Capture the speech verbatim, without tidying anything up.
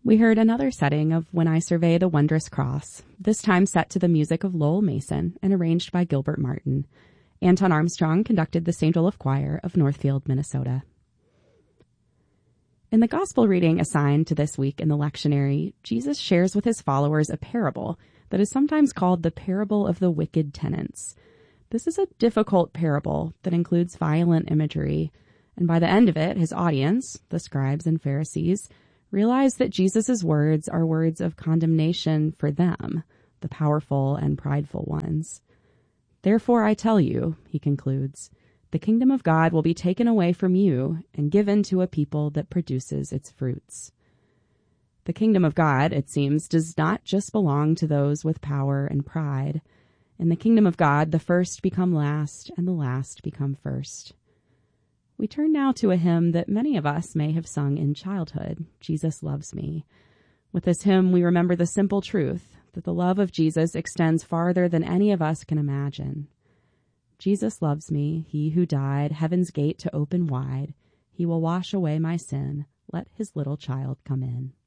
We heard another setting of When I Survey the Wondrous Cross, this time set to the music of Lowell Mason and arranged by Gilbert Martin. Anton Armstrong conducted the Saint Olaf Choir of Northfield, Minnesota. In the gospel reading assigned to this week in the lectionary, Jesus shares with his followers a parable that is sometimes called the parable of the wicked tenants. This is a difficult parable that includes violent imagery, and by the end of it, his audience, the scribes and Pharisees, realize that Jesus' words are words of condemnation for them, the powerful and prideful ones. Therefore I tell you, he concludes, the kingdom of God will be taken away from you and given to a people that produces its fruits. The kingdom of God, it seems, does not just belong to those with power and pride. In the kingdom of God, the first become last and the last become first. We turn now to a hymn that many of us may have sung in childhood, Jesus Loves Me. With this hymn, we remember the simple truth that the love of Jesus extends farther than any of us can imagine. Jesus loves me, he who died, heaven's gate to open wide. He will wash away my sin. Let his little child come in.